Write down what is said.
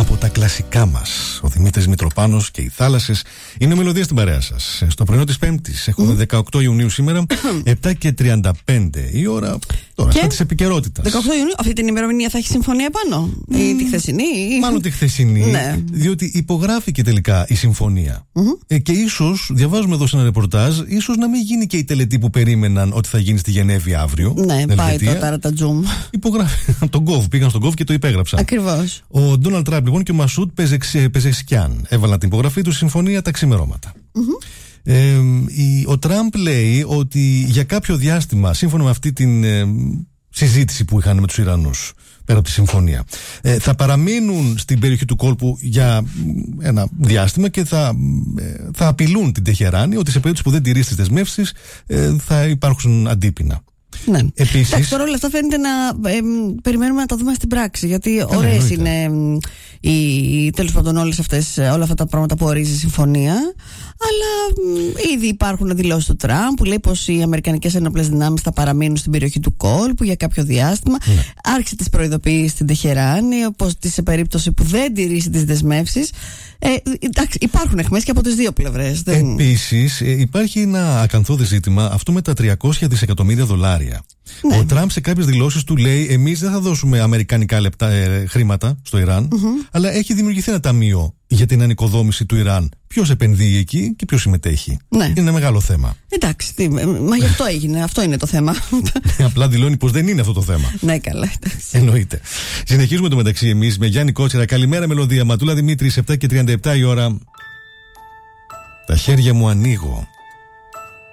από τα κλασικά μας. Ο Δημήτρης Μητροπάνος και οι θάλασσες είναι μελωδία στην παρέα σας. Στο πρωινό της Πέμπτης έχουμε 18 Ιουνίου σήμερα, 7:35 η ώρα. Τώρα, στα της επικαιρότητας. 18 Ιουνίου, αυτή την ημερομηνία θα έχει συμφωνία πάνω. Ή τη χθεσινή. Μάλλον τη χθεσινή. Ναι. Διότι υπογράφηκε τελικά η συμφωνία. Και ίσως, διαβάζουμε εδώ σε ένα ρεπορτάζ, ίσως να μην γίνει και η τελετή που περίμεναν ότι θα γίνει στη Γενέβη αύριο. Ναι, πάει το ταρατατζούμ. Υπογράφει τον Κόβ. Πήγαν στον Κόβ και το υπέγραψαν. Ακριβώς. Ο Ντόναλντ Τραμπ λοιπόν και ο Μασούτ Πεζεσκιάν έβαλαν την υπογραφή του συμφωνία τα ξημερώματα. Ο Τραμπ λέει ότι για κάποιο διάστημα, σύμφωνα με αυτή την συζήτηση που είχαν με τους Ιρανούς, πέρα από τη συμφωνία, θα παραμείνουν στην περιοχή του κόλπου για ένα διάστημα και θα απειλούν την Τεχεράνη ότι σε περίπτωση που δεν τηρήσει τις δεσμεύσεις θα υπάρξουν αντίπεινα. Ναι. Επίσης, τώρα όλα αυτά φαίνεται να περιμένουμε να τα δούμε στην πράξη. Γιατί ωραίες είναι τέλος πάντων όλα αυτά τα πράγματα που ορίζει η συμφωνία. Αλλά ήδη υπάρχουν δηλώσεις του Τραμπ που λέει πως οι αμερικανικές ενόπλες δυνάμεις θα παραμείνουν στην περιοχή του κόλπου για κάποιο διάστημα. Άρχισε τις προειδοποιήσεις στην Τεχεράνη, πως σε περίπτωση που δεν τηρήσει τις δεσμεύσεις. Εντάξει, υπάρχουν αιχμές και από τις δύο πλευρές. Επίσης, υπάρχει ένα ακαθόδε ζήτημα αυτό με τα $300 δισεκατομμύρια. Ναι. Ο Τραμπ σε κάποιες δηλώσεις του λέει: εμείς δεν θα δώσουμε αμερικανικά χρήματα στο Ιράν, αλλά έχει δημιουργηθεί ένα ταμείο για την ανοικοδόμηση του Ιράν. Ποιος επενδύει εκεί και ποιος συμμετέχει. Ναι. Είναι ένα μεγάλο θέμα. Εντάξει, μα γι' αυτό έγινε. Αυτό είναι το θέμα. Απλά δηλώνει πως δεν είναι αυτό το θέμα. Ναι, καλά. Εντάξει. Εννοείται. Συνεχίζουμε το μεταξύ εμείς με Γιάννη Κότσιρα. Καλημέρα, μελωδία. Ματούλα Δημήτρη, 7:37 η ώρα. Τα χέρια μου ανοίγω.